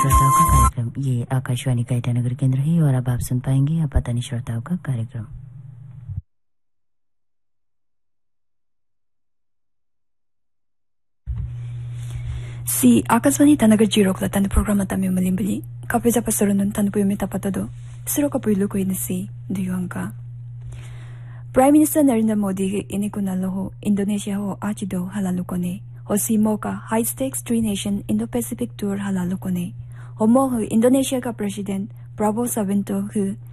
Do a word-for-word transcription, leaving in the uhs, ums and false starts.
श्रोताओं का कार्यक्रम। ये आकाशवाणी का ईटानगर केंद्र है और अब आप सुन पाएंगे आपातनी श्रोताओं का कार्यक्रम। Si akaswani tanagar jirok la tan programa tami malimbali kapeza pasarunun tan puyumi tapatado siro kapuilu ko inisi duyangka Prime Minister Narendra Modi ini kunaloho Indonesia ho achido halalukone ho simo ka high stakes three nation Indo-Pacific tour halalukone ho mo ho Indonesia ka President Prabowo Subianto hu